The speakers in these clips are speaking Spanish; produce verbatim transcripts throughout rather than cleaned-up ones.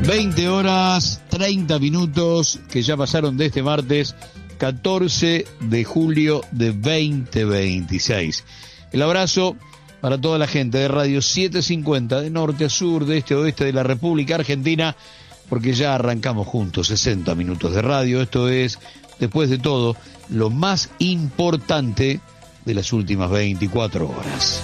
veinte horas, treinta minutos que ya pasaron de este martes catorce de julio de veinte veintiséis. El abrazo para toda la gente de Radio setecientos cincuenta, de norte a sur, de este a oeste de la República Argentina, porque ya arrancamos juntos sesenta minutos de radio. Esto es, después de todo, lo más importante de las últimas veinticuatro horas.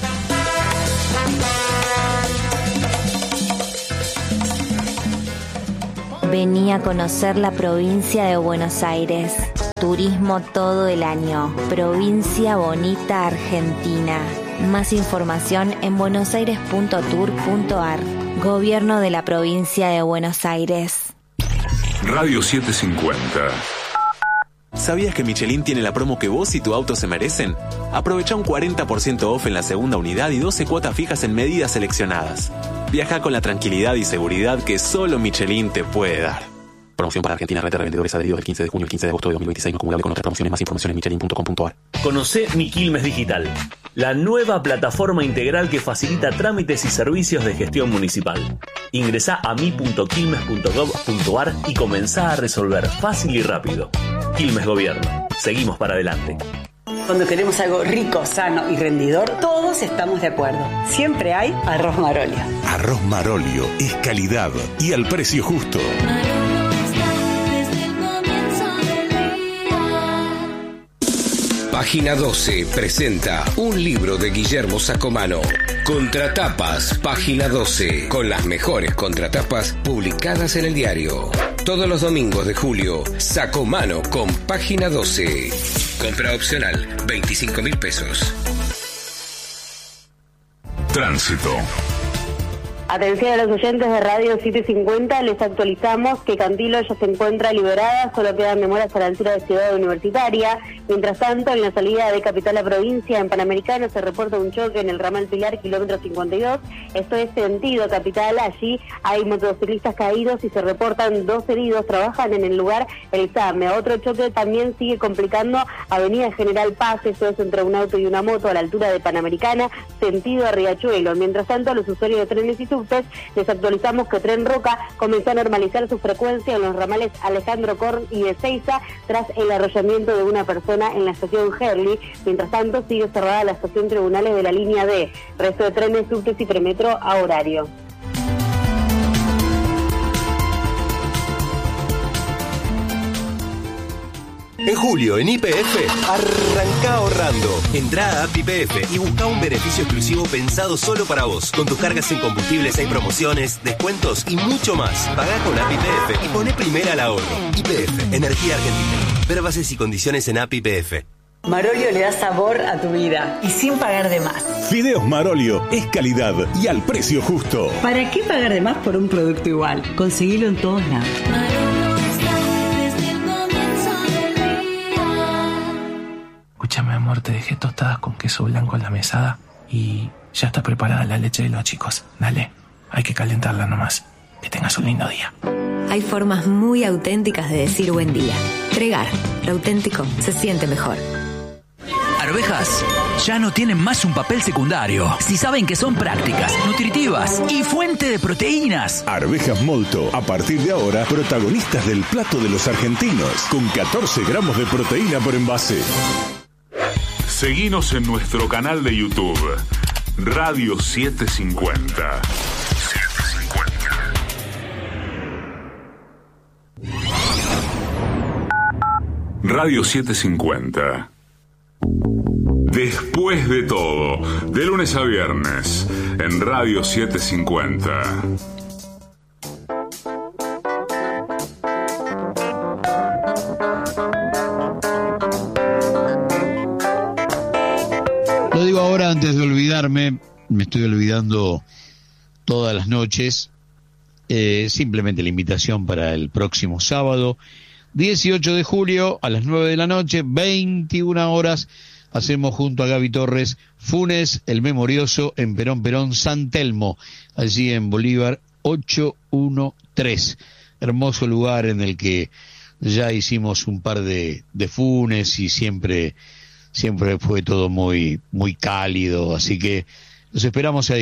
Vení a conocer la provincia de Buenos Aires. Turismo todo el año. Provincia Bonita, Argentina. Más información en buenosaires punto tour punto ar. Gobierno de la provincia de Buenos Aires. Radio setecientos cincuenta. ¿Sabías que Michelin tiene la promo que vos y tu auto se merecen? Aprovecha un cuarenta por ciento off en la segunda unidad y doce cuotas fijas en medidas seleccionadas. Viaja con la tranquilidad y seguridad que solo Michelin te puede dar. Promoción para Argentina, red de revendedores adheridos del quince de junio al quince de agosto de dos mil veintiséis, no acumulable con otras promociones. Más información en michelin punto com punto ar. Conocé Mi Quilmes Digital, la nueva plataforma integral que facilita trámites y servicios de gestión municipal. Ingresá a mi punto quilmes punto gov punto ar y comenzá a resolver fácil y rápido. Quilmes Gobierno. Seguimos para adelante. Cuando queremos algo rico, sano y rendidor, todos estamos de acuerdo. Siempre hay Arroz Marolio. Arroz Marolio es calidad y al precio justo. Página doce presenta un libro de Guillermo Sacomano. Contratapas, Página doce, con las mejores contratapas publicadas en el diario. Todos los domingos de julio, Sacomano con Página doce. Compra opcional, veinticinco mil pesos. Tránsito. Atención a los oyentes de Radio setecientos cincuenta, les actualizamos que Cantilo ya se encuentra liberada, solo quedan demoras a la altura de Ciudad Universitaria. Mientras tanto, en la salida de Capital a Provincia, en Panamericano, se reporta un choque en el ramal Pilar, kilómetro cincuenta y dos. Esto es sentido Capital. Allí hay motociclistas caídos y se reportan dos heridos. Trabajan en el lugar el S A M E. Otro choque también sigue complicando Avenida General Paz, esto es entre un auto y una moto a la altura de Panamericana, sentido a Riachuelo. Mientras tanto, a los usuarios de trenes y subtes les actualizamos que Tren Roca comenzó a normalizar su frecuencia en los ramales Alejandro Korn y Ezeiza tras el arrollamiento de una persona en la estación Herli. Mientras tanto, sigue cerrada la estación Tribunales de la línea D. Resto de trenes, subtes y premetro a horario. En julio, en Y P F, arranca ahorrando. Entrá a App Y P F y busca un beneficio exclusivo pensado solo para vos. Con tus cargas en combustibles hay promociones, descuentos y mucho más. Pagá con App Y P F y poné primera al ahorro. Y P F, Energía Argentina. Ver bases y condiciones en App Y P F. Marolio le da sabor a tu vida y sin pagar de más. Fideos Marolio es calidad y al precio justo. ¿Para qué pagar de más por un producto igual? Conseguilo en todos lados. Escúchame, amor, te dejé tostadas con queso blanco en la mesada y ya está preparada la leche de los chicos. Dale, hay que calentarla nomás. Que tengas un lindo día. Hay formas muy auténticas de decir buen día. Tregar, lo auténtico se siente mejor. Arvejas ya no tienen más un papel secundario. Si saben que son prácticas, nutritivas y fuente de proteínas. Arvejas Molto, a partir de ahora, protagonistas del plato de los argentinos, con catorce gramos de proteína por envase. Seguinos en nuestro canal de YouTube, Radio setecientos cincuenta. Radio setecientos cincuenta. Después de todo, de lunes a viernes, en Radio setecientos cincuenta. Lo digo ahora antes de olvidarme, me estoy olvidando todas las noches. Eh, simplemente la invitación para el próximo sábado, dieciocho de julio, a las nueve de la noche, veintiuna horas, hacemos junto a Gaby Torres Funes, el Memorioso, en Perón Perón, San Telmo, allí en Bolívar ochocientos trece. Hermoso lugar en el que ya hicimos un par de, de Funes y siempre, siempre fue todo muy, muy cálido, así que los esperamos ahí.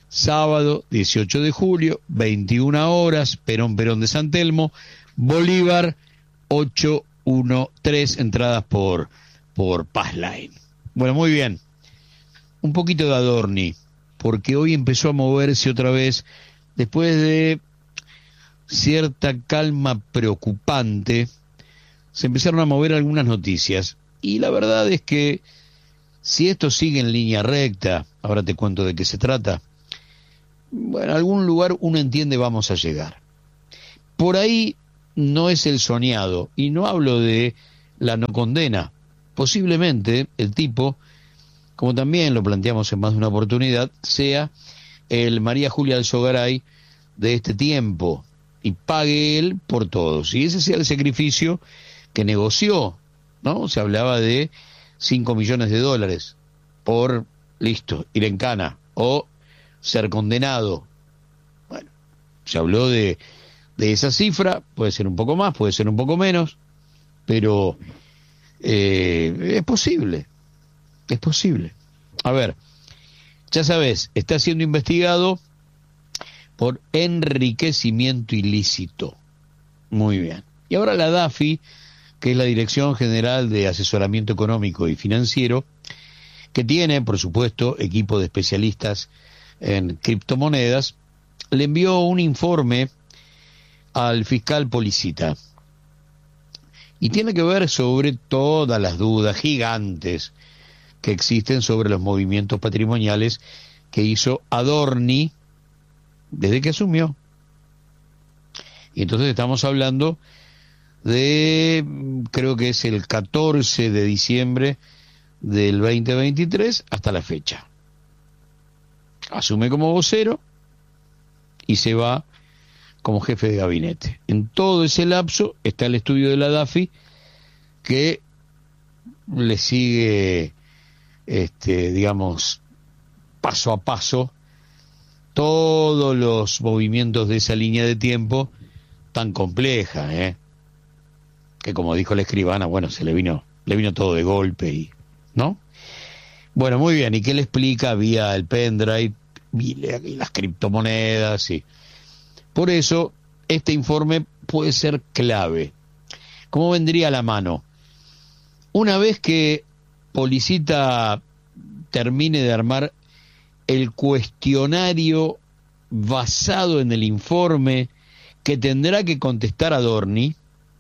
sábado dieciocho de julio, veintiuna horas, Perón Perón de San Telmo, Bolívar ochocientos trece, entradas por, por Passline. Bueno, muy bien. Un poquito de Adorni, porque hoy empezó a moverse otra vez, después de cierta calma preocupante, se empezaron a mover algunas noticias. Y la verdad es que si esto sigue en línea recta, ahora te cuento de qué se trata, bueno, a algún lugar uno entiende vamos a llegar. Por ahí no es el soñado, y no hablo de la no condena. Posiblemente el tipo, como también lo planteamos en más de una oportunidad, sea el María Julia Alzogaray de este tiempo, y pague él por todos. Y ese sea el sacrificio que negoció, ¿no? Se hablaba de cinco millones de dólares por, listo, ir en cana, o ser condenado. Bueno, se habló de, de esa cifra, puede ser un poco más, puede ser un poco menos, pero eh, es posible, es posible. A ver, ya sabes, está siendo investigado por enriquecimiento ilícito. Muy bien. Y ahora la DAFI, que es la Dirección General de Asesoramiento Económico y Financiero, que tiene, por supuesto, equipo de especialistas en criptomonedas, le envió un informe al fiscal Policita. Y tiene que ver sobre todas las dudas gigantes que existen sobre los movimientos patrimoniales que hizo Adorni desde que asumió. Y entonces estamos hablando de, creo que es el catorce de diciembre del veinte veintitrés hasta la fecha. Asume como vocero y se va como jefe de gabinete. En todo ese lapso está el estudio de la DAFI, que le sigue, este, digamos, paso a paso todos los movimientos de esa línea de tiempo tan compleja, ¿eh? Que como dijo la escribana, bueno, se le vino, le vino todo de golpe, y, ¿no? Bueno, muy bien, ¿y qué le explica vía el pendrive y, y las criptomonedas? Y por eso este informe puede ser clave. ¿Cómo vendría a la mano? Una vez que Policita termine de armar el cuestionario basado en el informe que tendrá que contestar Adorni,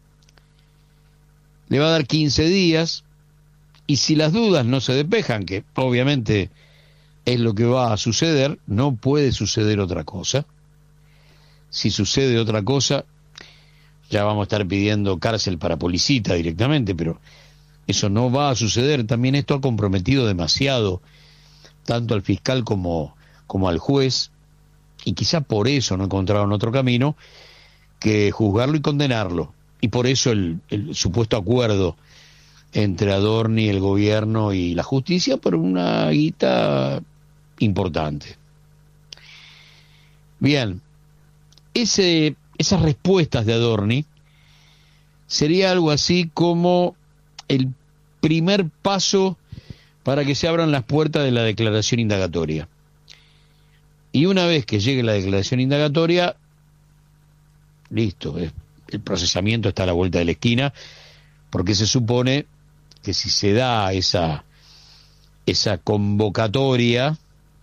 le va a dar quince días, y si las dudas no se despejan, que obviamente es lo que va a suceder, no puede suceder otra cosa. Si sucede otra cosa, ya vamos a estar pidiendo cárcel para Policita directamente, pero eso no va a suceder. También esto ha comprometido demasiado tanto al fiscal como, como al juez, y quizá por eso no encontraron otro camino que juzgarlo y condenarlo. Y por eso el, el supuesto acuerdo entre Adorni, el gobierno y la justicia por una guita importante. Bien, ese, esas respuestas de Adorni sería algo así como el primer paso para que se abran las puertas de la declaración indagatoria. Y una vez que llegue la declaración indagatoria, listo, es, el procesamiento está a la vuelta de la esquina, porque se supone que si se da esa, esa convocatoria,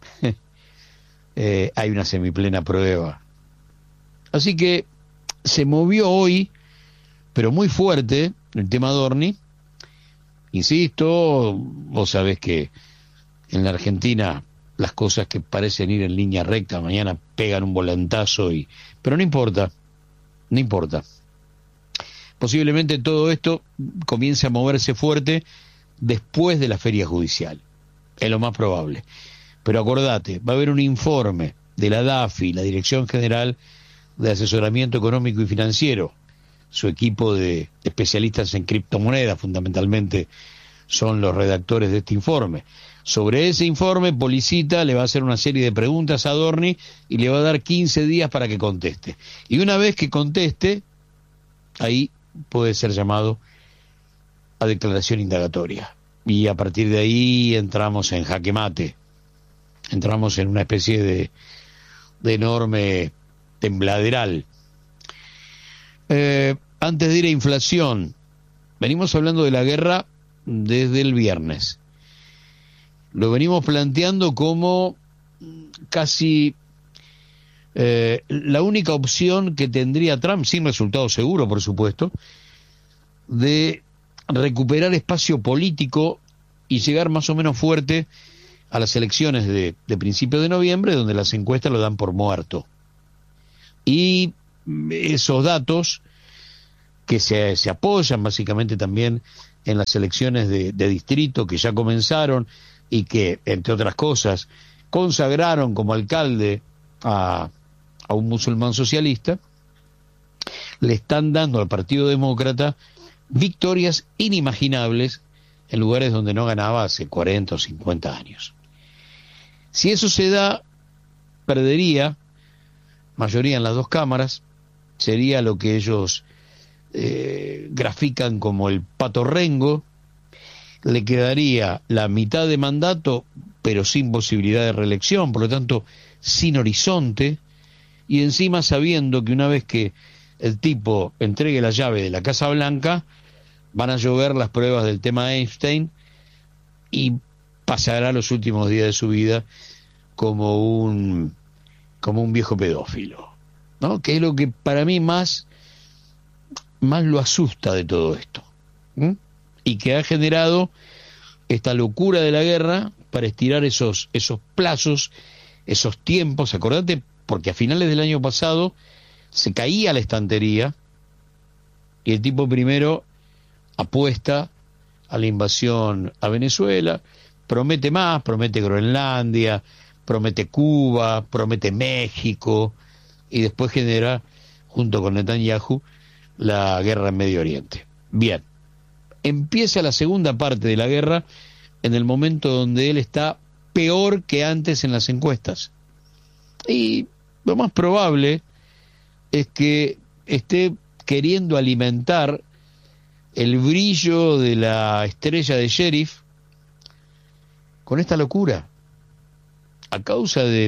eh, hay una semiplena prueba. Así que se movió hoy, pero muy fuerte, el tema Adorni. Insisto, vos sabés que en la Argentina las cosas que parecen ir en línea recta mañana pegan un volantazo, y pero no importa, no importa. Posiblemente todo esto comience a moverse fuerte después de la feria judicial, es lo más probable. Pero acordate, va a haber un informe de la DAFI, la Dirección General de Asesoramiento Económico y Financiero, su equipo de especialistas en criptomonedas, fundamentalmente son los redactores de este informe. Sobre ese informe, Policita le va a hacer una serie de preguntas a Adorni y le va a dar quince días para que conteste. Y una vez que conteste, ahí puede ser llamado a declaración indagatoria. Y a partir de ahí entramos en jaque mate, entramos en una especie de de enorme tembladeral. Eh, antes de ir a inflación, venimos hablando de la guerra desde el viernes. Lo venimos planteando como casi eh, la única opción que tendría Trump, sin resultado seguro, por supuesto, de recuperar espacio político y llegar más o menos fuerte a las elecciones de, de principios de noviembre, donde las encuestas lo dan por muerto. Y esos datos que se, se apoyan básicamente también en las elecciones de, de distrito que ya comenzaron y que, entre otras cosas, consagraron como alcalde a, a un musulmán socialista, le están dando al Partido Demócrata victorias inimaginables en lugares donde no ganaba hace cuarenta o cincuenta años. Si eso se da, perdería mayoría en las dos cámaras, sería lo que ellos eh, grafican como el Pato Rengo, le quedaría la mitad de mandato, pero sin posibilidad de reelección, por lo tanto, sin horizonte, y encima sabiendo que una vez que el tipo entregue la llave de la Casa Blanca, van a llover las pruebas del tema Epstein y pasará los últimos días de su vida como un como un viejo pedófilo, ¿no? Que es lo que para mí más, más lo asusta de todo esto, ¿eh? Y que ha generado esta locura de la guerra para estirar esos, esos plazos, esos tiempos. Acordate, porque a finales del año pasado se caía la estantería y el tipo primero apuesta a la invasión a Venezuela, promete más, promete Groenlandia, promete Cuba, promete México, y después genera, junto con Netanyahu, la guerra en Medio Oriente. Bien, empieza la segunda parte de la guerra en el momento donde él está peor que antes en las encuestas. Y lo más probable es que esté queriendo alimentar el brillo de la estrella de sheriff con esta locura. A causa de,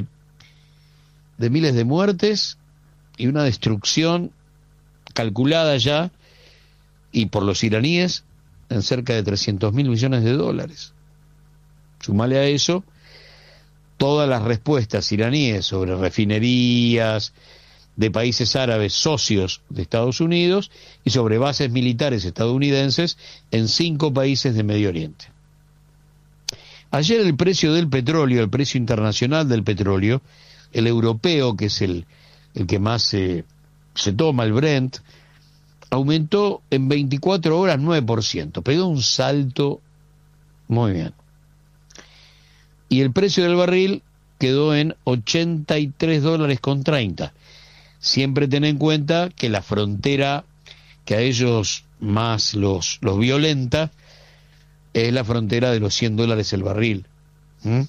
de miles de muertes y una destrucción calculada ya, y por los iraníes, en cerca de trescientos mil millones de dólares. Sumale a eso todas las respuestas iraníes sobre refinerías de países árabes socios de Estados Unidos y sobre bases militares estadounidenses en cinco países de Medio Oriente. Ayer el precio del petróleo, el precio internacional del petróleo, el europeo, que es el, el que más se, se toma, el Brent, aumentó en veinticuatro horas nueve por ciento, pegó un salto muy bien. Y el precio del barril quedó en ochenta y tres dólares con treinta. Siempre ten en cuenta que la frontera que a ellos más los, los violenta es la frontera de los cien dólares el barril. ¿Mm?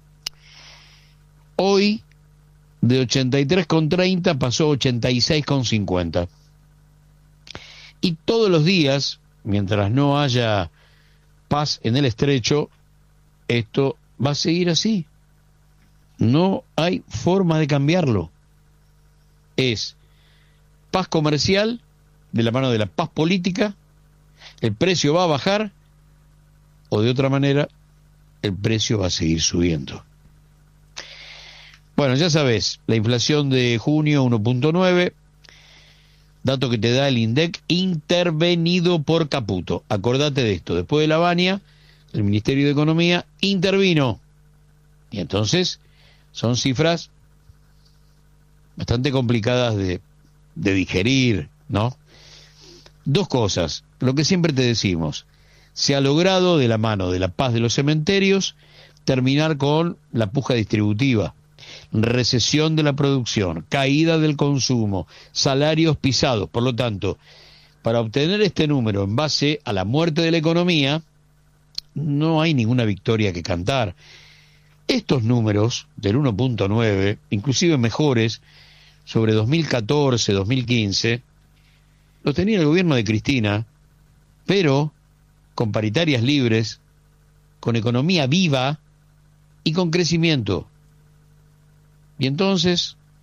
Hoy, de ochenta y tres con treinta pasó a ochenta y seis con cincuenta. Y todos los días, mientras no haya paz en el estrecho, esto va a seguir así. No hay forma de cambiarlo. Es paz comercial de la mano de la paz política, el precio va a bajar, o de otra manera, el precio va a seguir subiendo. Bueno, ya sabes, la inflación de junio uno punto nueve, dato que te da el INDEC intervenido por Caputo. Acordate de esto, después de la Baña, el Ministerio de Economía intervino. Y entonces son cifras bastante complicadas de, de digerir, ¿no? Dos cosas, lo que siempre te decimos, se ha logrado de la mano de la paz de los cementerios terminar con la puja distributiva, recesión de la producción, caída del consumo, salarios pisados. Por lo tanto, para obtener este número en base a la muerte de la economía, no hay ninguna victoria que cantar. Estos números del uno punto nueve, inclusive mejores, sobre dos mil catorce, dos mil quince, los tenía el gobierno de Cristina, pero con paritarias libres, con economía viva y con crecimiento. Y entonces,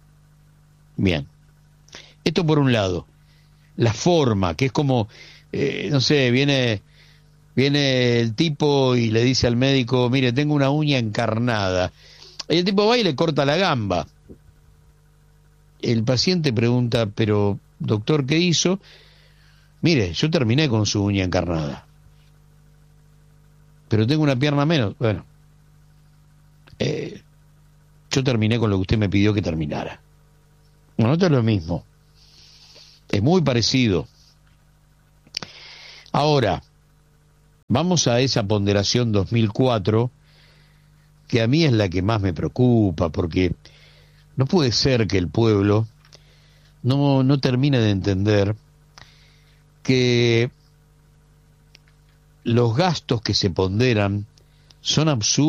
Bien. Esto por un lado. La forma, que es como, eh, no sé, viene, viene el tipo y le dice al médico, mire, tengo una uña encarnada. Y el tipo va y le corta la gamba. El paciente pregunta, pero, doctor, ¿qué hizo? Mire, yo terminé con su uña encarnada. Pero tengo una pierna menos. Bueno, eh, yo terminé con lo que usted me pidió que terminara. Bueno, esto es lo mismo. Es muy parecido. Ahora, vamos a esa ponderación dos mil cuatro, que a mí es la que más me preocupa, porque no puede ser que el pueblo no, no termine de entender que los gastos que se ponderan son absurdos.